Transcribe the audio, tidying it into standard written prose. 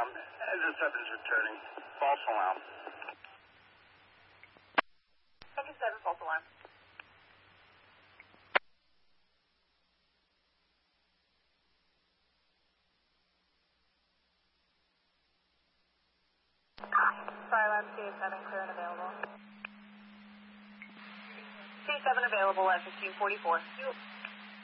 Engine 7's returning. False alarm. Engine 7, false alarm. Skylab C7, clear and available. C7 available at 1544.